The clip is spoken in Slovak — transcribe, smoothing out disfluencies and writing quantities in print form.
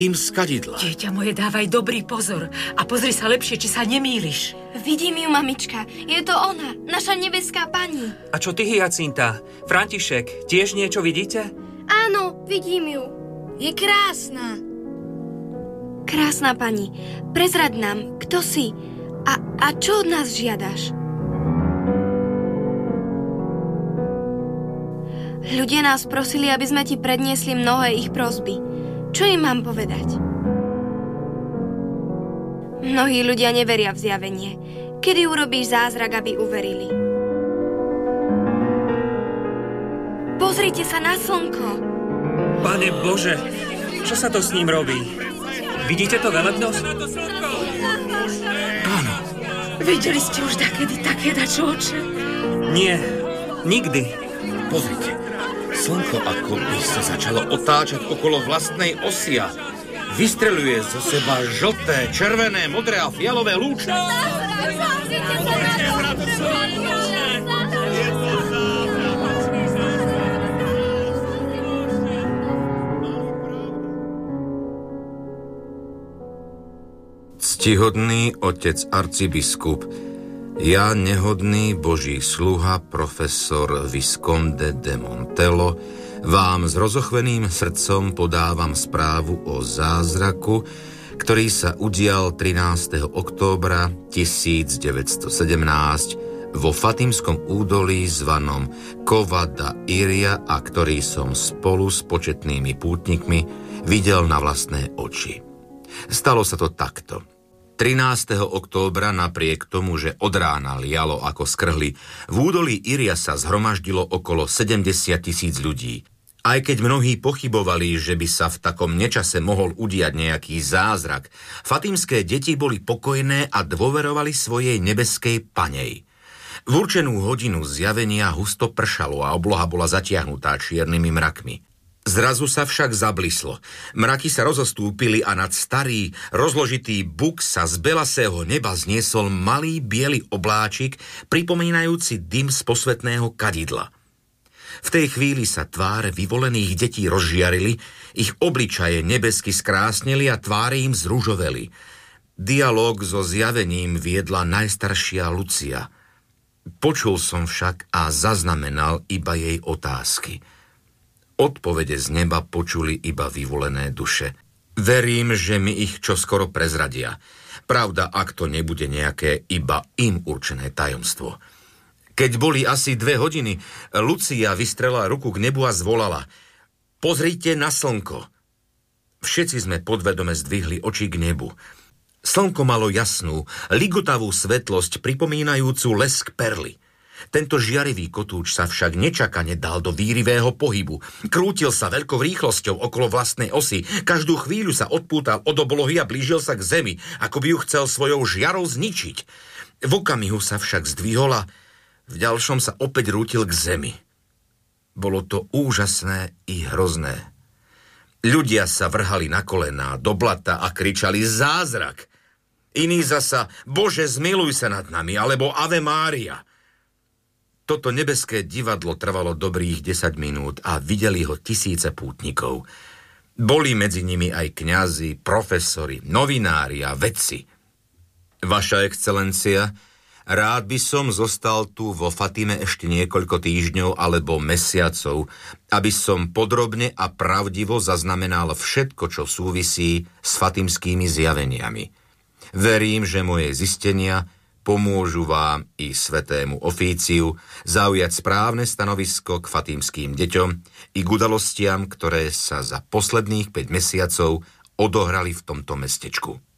im z kadidla. Dieťa moje, dávaj dobrý pozor a pozri sa lepšie, či sa nemýliš. Vidím ju, mamička. Je to ona, naša nebeská pani. A čo ty, Hyacinta? František, tiež niečo vidíte? Áno, vidím ju. Je krásna. Krásna pani, prezraď nám, kto si a čo od nás žiadaš? Ľudia nás prosili, aby sme ti predniesli mnohé ich prosby. Čo im mám povedať? Mnohí ľudia neveria v zjavenie. Kedy urobíš zázrak, aby uverili? Pozrite sa na slnko. Pane Bože, čo sa to s ním robí? Vidíte to velebnosť? Áno. Videli ste už dakedy také dačoče? Nie, nikdy. Pozrite. Slnko ako by sa začalo otáčať okolo vlastnej osy a vystreľuje zo seba žlté, červené, modré a fialové lúče. Ctihodný otec arcibiskup, ja, nehodný boží sluha, profesor Visconde de Montello, vám s rozochveným srdcom podávam správu o zázraku, ktorý sa udial 13. októbra 1917 vo Fatimskom údolí zvanom Cova da Iria a ktorý som spolu s početnými pútnikmi videl na vlastné oči. Stalo sa to takto. 13. októbra napriek tomu, že od rána lialo ako skrhli, v údolí Iria sa zhromaždilo okolo 70 000 ľudí. Aj keď mnohí pochybovali, že by sa v takom nečase mohol udiať nejaký zázrak, fatimské deti boli pokojné a dôverovali svojej nebeskej panej. V určenú hodinu zjavenia husto pršalo a obloha bola zatiahnutá čiernymi mrakmi. Zrazu sa však zablislo. Mraky sa rozostúpili a nad starý, rozložitý buk sa z belasého neba zniesol malý biely obláčik, pripomínajúci dym z posvetného kadidla. V tej chvíli sa tváre vyvolených detí rozžiarili, ich obličaje nebesky skrásnili a tváre im zružoveli. Dialóg so zjavením viedla najstaršia Lucia. Počul som však a zaznamenal iba jej otázky. Odpovede z neba počuli iba vyvolené duše. Verím, že mi ich čoskoro prezradia. Pravda, ak to nebude nejaké iba im určené tajomstvo. Keď boli asi 2 hodiny, Lucia vystrela ruku k nebu a zvolala: Pozrite na slnko. Všetci sme podvedome zdvihli oči k nebu. Slnko malo jasnú, ligotavú svetlosť pripomínajúcu lesk perly. Tento žiarivý kotúč sa však nečakane dal do výrivého pohybu. Krútil sa veľkou rýchlosťou okolo vlastnej osy. Každú chvíľu sa odpútal od oblohy a blížil sa k zemi, ako by ju chcel svojou žiarou zničiť. V okamihu sa však zdvihol a v ďalšom sa opäť rútil k zemi. Bolo to úžasné i hrozné. Ľudia sa vrhali na kolená, do blata a kričali zázrak. Iní zasa Bože, zmiluj sa nad nami, alebo Ave Mária. Toto nebeské divadlo trvalo dobrých 10 minút a videli ho tisíce pútnikov. Boli medzi nimi aj kňazi, profesori, novinári a vedci. Vaša excelencia, rád by som zostal tu vo Fatime ešte niekoľko týždňov alebo mesiacov, aby som podrobne a pravdivo zaznamenal všetko, čo súvisí s fatimskými zjaveniami. Verím, že moje zistenia pomôžu vám i svätému ofíciu zaujať správne stanovisko k fatímským deťom i k udalostiam, ktoré sa za posledných 5 mesiacov odohrali v tomto mestečku.